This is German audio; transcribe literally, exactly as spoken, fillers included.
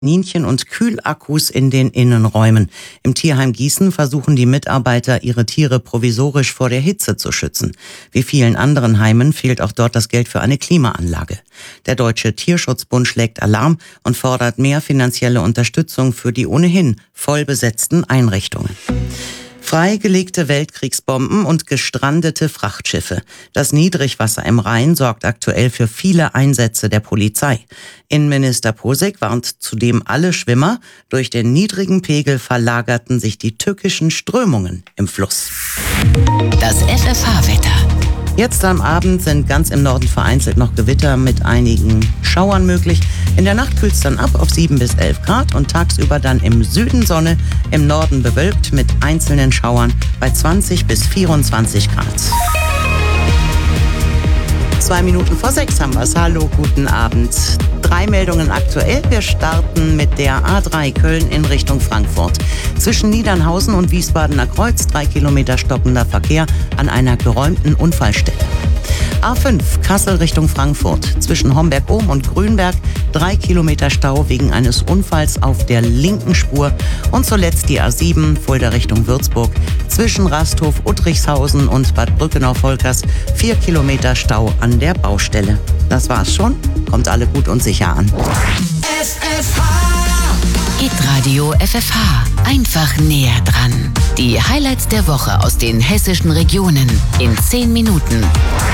Kaninchen und Kühlakkus in den Innenräumen. Im Tierheim Gießen versuchen die Mitarbeiter, ihre Tiere provisorisch vor der Hitze zu schützen. Wie vielen anderen Heimen fehlt auch dort das Geld für eine Klimaanlage. Der Deutsche Tierschutzbund schlägt Alarm und fordert mehr finanzielle Unterstützung für die ohnehin voll besetzten Einrichtungen. Freigelegte Weltkriegsbomben und gestrandete Frachtschiffe. Das Niedrigwasser im Rhein sorgt aktuell für viele Einsätze der Polizei. Innenminister Posek warnt zudem alle Schwimmer, durch den niedrigen Pegel verlagerten sich die tückischen Strömungen im Fluss. Das F F H-Wetter. Jetzt am Abend sind ganz im Norden vereinzelt noch Gewitter mit einigen Schauern möglich. In der Nacht kühlt es dann ab auf sieben bis elf Grad und tagsüber dann im Süden Sonne, im Norden bewölkt mit einzelnen Schauern bei zwanzig bis vierundzwanzig Grad. Zwei Minuten vor sechs haben wir es. Hallo, guten Abend. Drei Meldungen aktuell. Wir starten mit der A drei Köln in Richtung Frankfurt. Zwischen Niedernhausen und Wiesbadener Kreuz drei Kilometer stockender Verkehr an einer geräumten Unfallstelle. A fünf Kassel Richtung Frankfurt. Zwischen Homberg-Ohm und Grünberg drei Kilometer Stau wegen eines Unfalls auf der linken Spur. Und zuletzt die A sieben Fulda Richtung Würzburg. Zwischen Rasthof, Uttrichshausen und Bad Brückenau-Volkers vier Kilometer Stau an der Baustelle. Das war's schon. Kommt alle gut und sicher an. F F H. Hitradio F F H. Einfach näher dran. Die Highlights der Woche aus den hessischen Regionen in zehn Minuten.